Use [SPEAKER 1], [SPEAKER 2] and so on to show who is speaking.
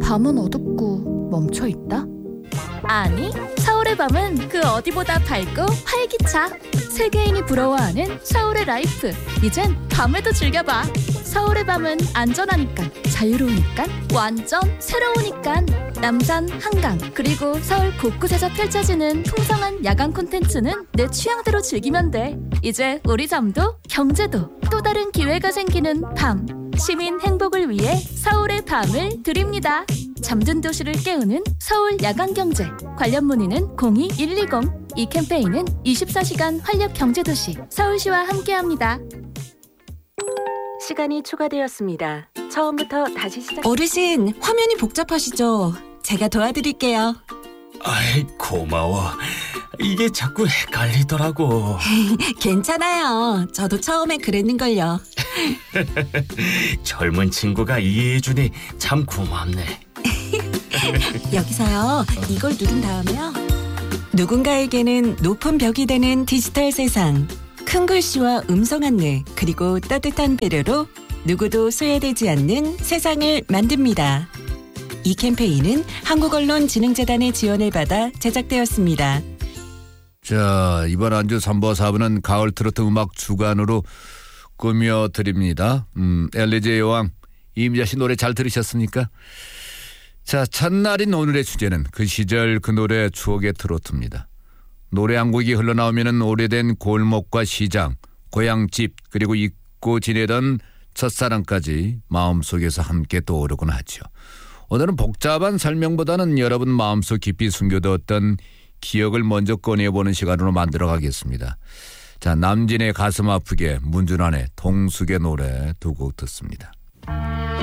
[SPEAKER 1] 밤은 어둡고 멈춰있다?
[SPEAKER 2] 아니, 서울의 밤은 그 어디보다 밝고 활기차. 세계인이 부러워하는 서울의 라이프. 이젠 밤에도 즐겨봐. 서울의 밤은 안전하니까, 자유로우니까, 완전 새로우니까. 남산, 한강, 그리고 서울 곳곳에서 펼쳐지는 풍성한 야간 콘텐츠는 내 취향대로 즐기면 돼. 이제 우리 잠도 경제도 또 다른 기회가 생기는 밤. 시민 행복을 위해 서울의 밤을 드립니다. 잠든 도시를 깨우는 서울 야간경제. 관련 문의는 02-120. 이 캠페인은 24시간 활력 경제도시 서울시와 함께합니다.
[SPEAKER 3] 시간이 추가되었습니다. 처음부터 다시 시작.
[SPEAKER 4] 어르신, 화면이 복잡하시죠? 제가 도와드릴게요.
[SPEAKER 5] 아이, 고마워. 이게 자꾸 헷갈리더라고.
[SPEAKER 4] 괜찮아요. 저도 처음엔 그랬는걸요.
[SPEAKER 5] 젊은 친구가 이해해주니 참 고맙네.
[SPEAKER 4] 여기서요. 이걸 누른 다음에요. 누군가에게는 높은 벽이 되는 디지털 세상. 큰 글씨와 음성 안내, 그리고 따뜻한 배려로 누구도 소외되지 않는 세상을 만듭니다. 이 캠페인은 한국언론진흥재단의 지원을 받아 제작되었습니다.
[SPEAKER 6] 자, 이번 안주 3부 4부는 가을 트로트 음악 주간으로 꾸며드립니다. 엘리제 여왕 이미자 씨 노래 잘 들으셨습니까? 자, 첫날인 오늘의 주제는 그 시절 그 노래 추억의 트로트입니다. 노래 한 곡이 흘러나오면 오래된 골목과 시장, 고향집, 그리고 잊고 지내던 첫사랑까지 마음속에서 함께 떠오르곤 하죠. 오늘은 복잡한 설명보다는 여러분 마음속 깊이 숨겨뒀던 기억을 먼저 꺼내보는 시간으로 만들어 가겠습니다. 자, 남진의 가슴 아프게, 문준환의 동숙의 노래 두 곡 듣습니다.